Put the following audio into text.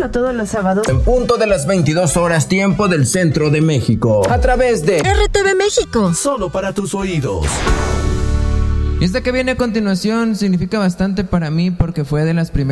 Escúchalo todos los sábados en punto de las 22 horas tiempo del centro de México, a través de RTV México. Solo para tus oídos. Esta que viene a continuación significa bastante para mí porque fue de las primeras